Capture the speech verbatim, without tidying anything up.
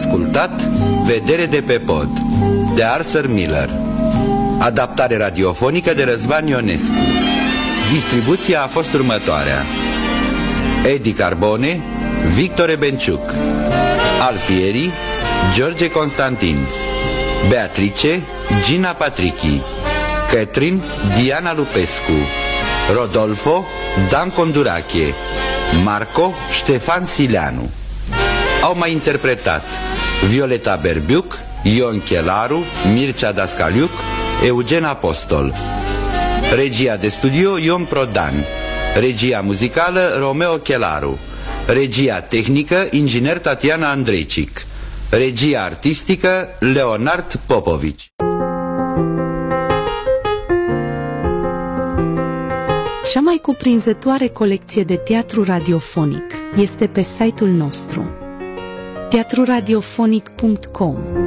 ascultat Vedere de pe pod, de Arthur Miller. Adaptare radiofonică de Răzvan Ionescu. Distribuția a fost următoarea: Edi Carbone, Victor Ebenciuc, Alfieri, George Constantin, Beatrice, Gina Patrichi, Catherine, Diana Lupescu, Rodolfo, Dan Condurache, Marco, Ștefan Sileanu. Au mai interpretat Violeta Berbiuc, Ion Chelaru, Mircea Dascaliuc, Eugen Apostol. Regia de studio Ion Prodan. Regia muzicală Romeo Chelaru. Regia tehnică inginer Tatiana Andrejcic. Regia artistică Leonard Popovici. Cea mai cuprinzătoare colecție de teatru radiofonic este pe site-ul nostru teatru radiofonic punct com.